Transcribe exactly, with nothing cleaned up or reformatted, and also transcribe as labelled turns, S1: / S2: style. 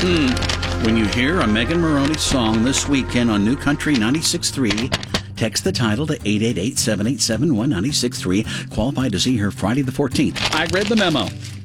S1: When you hear a Megan Moroney song this weekend on New Country ninety-six point three, text the title to eight eight eight, seven eight seven, one nine six three. Qualified to see her Friday the fourteenth. I read the memo.